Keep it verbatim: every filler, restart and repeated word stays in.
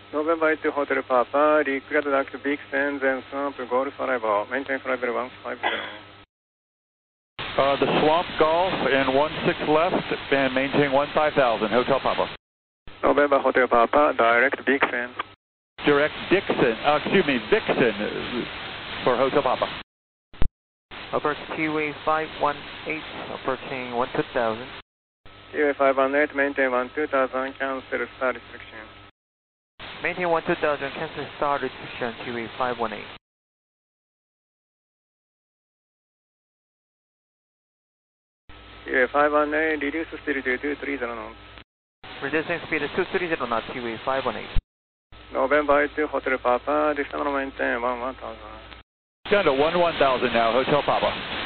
November eight to Hotel Papa, declared direct Vixen, then Swamp, Golf arrival. Maintain flight level one five zero. Uh, the Swamp Golf and one six left and maintain one five thousand, Hotel Papa. November Hotel Papa, direct Vixen. Direct Dixon, uh, excuse me, Vixen for Hotel Papa. Approach T W A five one eight, approaching one two thousand. T W A five one eight, maintain one two thousand, cancel start restriction. Maintain one two thousand, cancel start restriction, T W A five one eight. T W A five one eight, reduce speed to two three zero knots. Reducing speed to two three zero knots, T W A five one eight. November eight to Hotel Papa, descend maintain one one thousand. Down to one one thousand now, Hotel Papa.